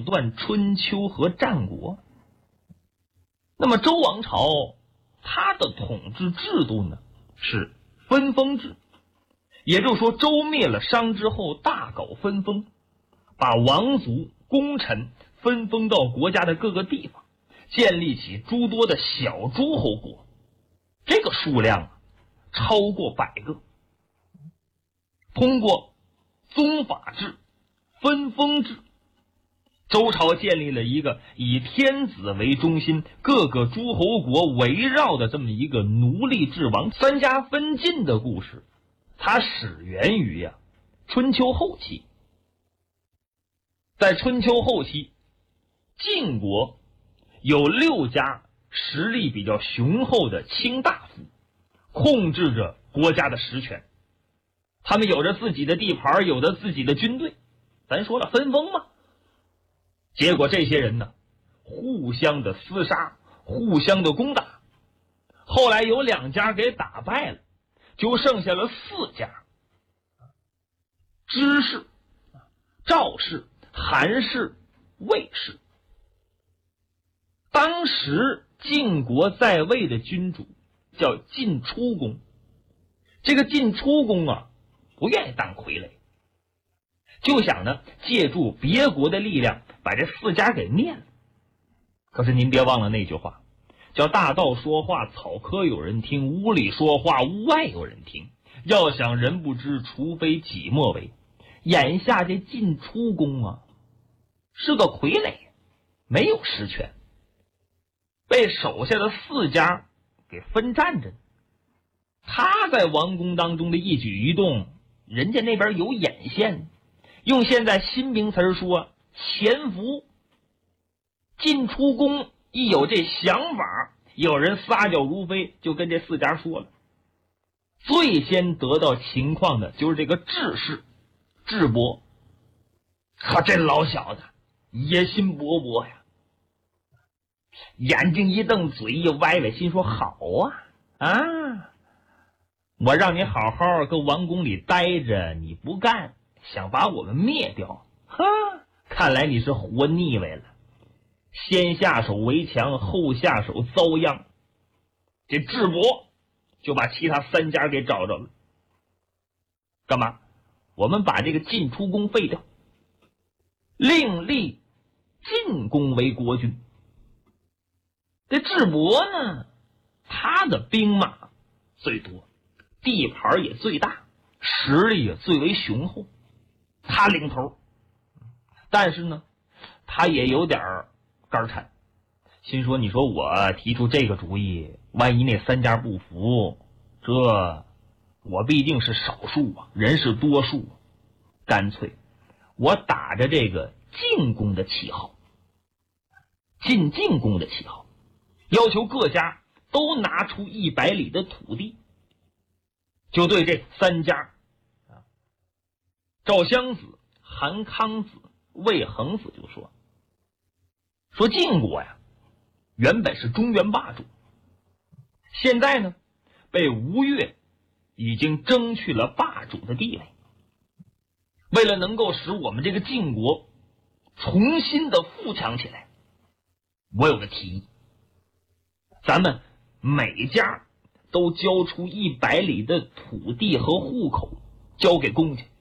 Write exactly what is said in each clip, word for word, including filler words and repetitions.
两段春秋和战国。那么周王朝它的统治制度呢是分封制，也就是说周灭了商之后大搞分封，把王族功臣分封到国家的各个地方，建立起诸多的小诸侯国，这个数量啊超过百个。通过宗法制、分封制，周朝建立了一个以天子为中心，各个诸侯国围绕的这么一个奴隶制王。三家分晋的故事，它始源于呀、啊、春秋后期。在春秋后期，晋国有六家实力比较雄厚的卿大夫，控制着国家的实权。他们有着自己的地盘，有着自己的军队，咱说了分封嘛。结果这些人呢互相的厮杀，互相的攻打，后来有两家给打败了，就剩下了四家：支氏、赵氏、韩氏、魏氏。当时晋国在位的君主叫晋出公，这个晋出公啊不愿意当傀儡，就想呢借助别国的力量把这四家给灭了。可是您别忘了那句话，叫大道说话草窠有人听，屋里说话屋外有人听。要想人不知，除非己莫为。眼下这晋出公啊是个傀儡，没有实权，被手下的四家给分占着。他在王宫当中的一举一动，人家那边有眼线，用现在新名词说，潜伏。晋出公一有这想法，有人撒脚如飞，就跟这四家说了。最先得到情况的就是这个智氏智伯，可这老小子野心勃勃呀，眼睛一瞪，嘴一歪歪，心说好啊啊！我让你好好搁王宫里待着，你不干，想把我们灭掉，哈！看来你是活腻歪了。先下手为强，后下手遭殃。这智伯就把其他三家给找着了。干嘛？我们把这个晋出公废掉，另立晋公为国君。这智伯呢，他的兵马最多，地盘也最大，实力也最为雄厚，他领头。但是呢他也有点肝颤，心说你说我提出这个主意，万一那三家不服，这我毕竟是少数啊，人是多数，干脆我打着这个晋公的旗号，晋晋公的旗号，要求各家都拿出一百里的土地，就对这三家啊，赵襄子、韩康子、魏恒子就说说晋国呀原本是中原霸主，现在呢被吴越已经争去了霸主的地位。为了能够使我们这个晋国重新的富强起来，我有个提议，咱们每家都交出一百里的土地和户口交给公家。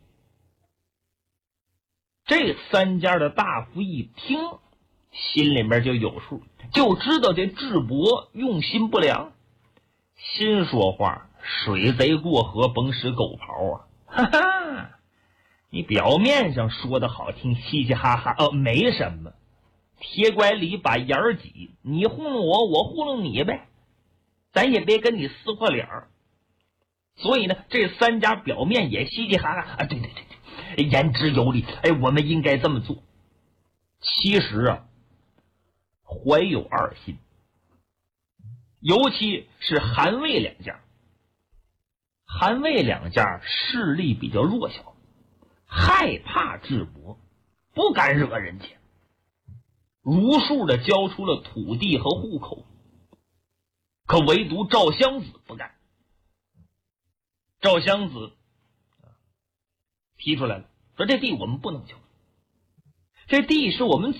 这三家的大夫一听，心里面就有数，就知道这智伯用心不良，心说话，水贼过河甭使狗刨啊！哈哈，你表面上说的好听，嘻嘻哈哈，哦，没什么，铁拐李把眼儿挤，你糊弄我，我糊弄你呗，咱也别跟你撕破脸儿。所以呢，这三家表面也嘻嘻哈哈啊，对对对对，言之有理，哎，我们应该这么做。其实啊，怀有二心，尤其是韩魏两家。韩魏两家势力比较弱小，害怕智伯，不敢惹人家，如数的交出了土地和户口。可唯独赵襄子不干。赵襄子提出来了，说这地我们不能交，这地是我们